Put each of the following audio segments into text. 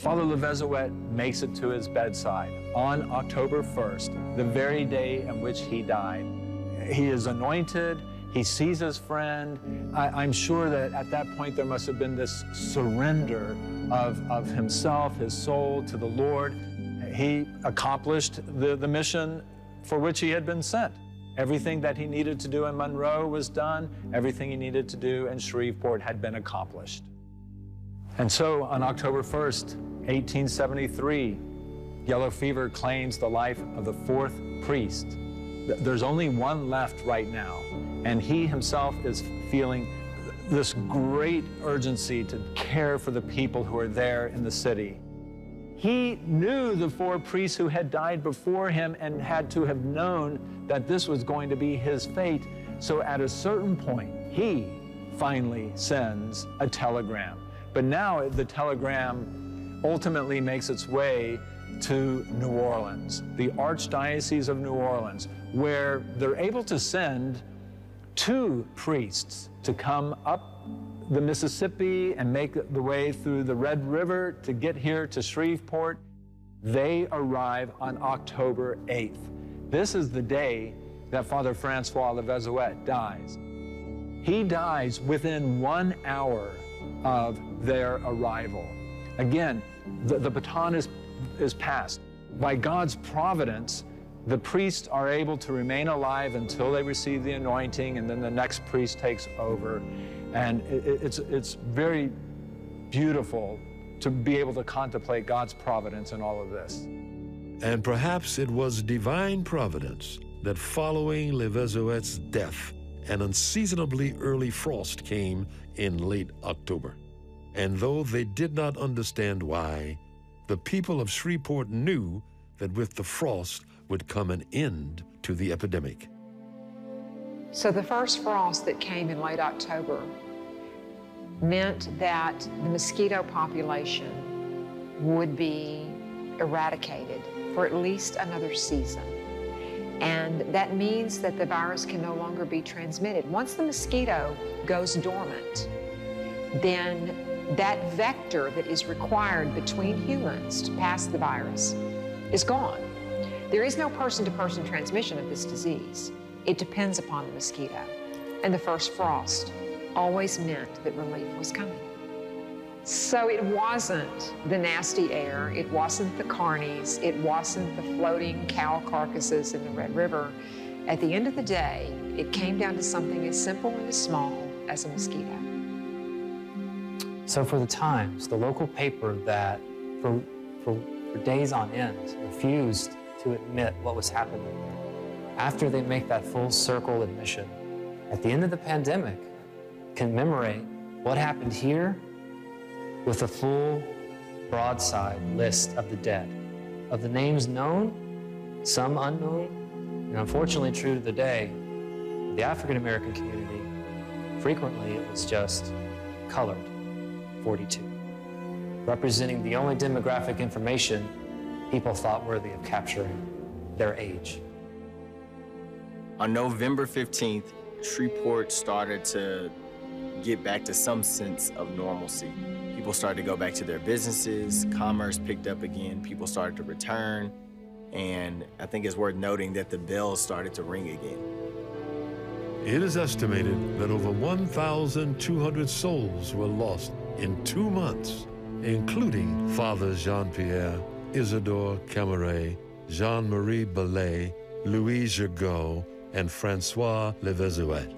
Father Levezuet makes it to his bedside on October 1st, the very day in which he died. He is anointed. He sees his friend. I'm sure that at that point there must have been this surrender of himself, his soul to the Lord. He accomplished the mission for which he had been sent. Everything that he needed to do in Monroe was done. Everything he needed to do in Shreveport had been accomplished. And so on October 1st, 1873, yellow fever claims the life of the fourth priest. There's only one left right now, and he himself is feeling this great urgency to care for the people who are there in the city. He knew the four priests who had died before him and had to have known that this was going to be his fate. So at a certain point, he finally sends a telegram. But now the telegram ultimately makes its way to New Orleans, the Archdiocese of New Orleans, where they're able to send two priests to come up the Mississippi and make the way through the Red River to get here to Shreveport. They arrive on October 8th. This is the day that Father Francois Levezuet dies. He dies within 1 hour of their arrival. Again, the baton is passed. By God's providence, the priests are able to remain alive until they receive the anointing, and then the next priest takes over. And it's very beautiful to be able to contemplate God's providence in all of this. And perhaps it was divine providence that following Levezuet's death, an unseasonably early frost came in late October. And though they did not understand why, the people of Shreveport knew that with the frost would come an end to the epidemic. So the first frost that came in late October meant that the mosquito population would be eradicated for at least another season. And that means that the virus can no longer be transmitted. Once the mosquito goes dormant, then that vector that is required between humans to pass the virus is gone. There is no person-to-person transmission of this disease. It depends upon the mosquito. And the first frost always meant that relief was coming. So it wasn't the nasty air, it wasn't the carnies, it wasn't the floating cow carcasses in the Red River. At the end of the day, it came down to something as simple and as small as a mosquito. So for the Times, the local paper that for days on end refused to admit what was happening there, after they make that full circle admission, at the end of the pandemic, commemorate what happened here with a full broadside list of the dead, of the names known, some unknown, and unfortunately true to the day, the African-American community, frequently it was just colored 42, representing the only demographic information people thought worthy of capturing their age. On November 15th, Shreveport started to get back to some sense of normalcy. People started to go back to their businesses, commerce picked up again, people started to return, and I think it's worth noting that the bells started to ring again. It is estimated that over 1,200 souls were lost in 2 months, including Father Jean-Pierre, Isidore Camaret, Jean-Marie Bellet, Louis Gergaud, and Francois Levezuet.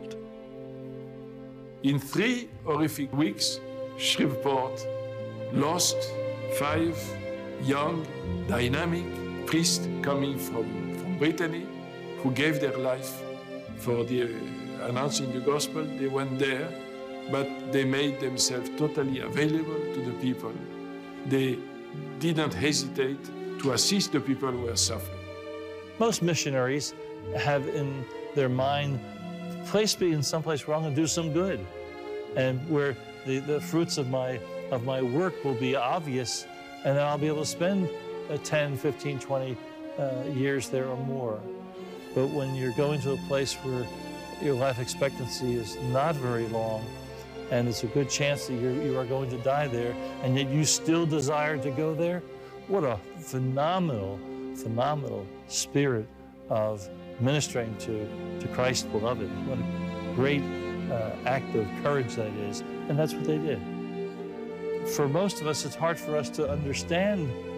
In 3 horrific weeks, Shreveport lost 5 young, dynamic priests coming from Brittany who gave their life for announcing the gospel. They went there, but they made themselves totally available to the people. They did not hesitate to assist the people who were suffering. Most missionaries have in their mind, place me in someplace where I'm going to do some good, and where the fruits of my work will be obvious, and then I'll be able to spend 10, 15, 20 years there or more. But when you're going to a place where your life expectancy is not very long, and it's a good chance that you are going to die there, and yet you still desire to go there. What a phenomenal, phenomenal spirit of ministering to Christ's beloved. What a great act of courage that is, and that's what they did. For most of us, it's hard for us to understand